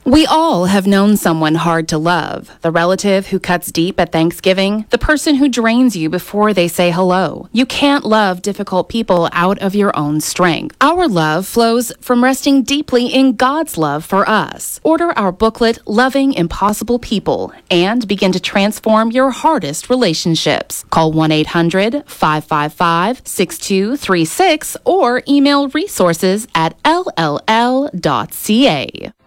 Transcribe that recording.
We all have known someone hard to love. The relative who cuts deep at Thanksgiving, the person who drains you before they say hello. You can't love difficult people out of your own strength. Our love flows from resting deeply in God's love for us. Order our booklet, Loving Impossible People, and begin to transform your hardest relationships. Call 1-800-555-6236 or email resources@lll.ca.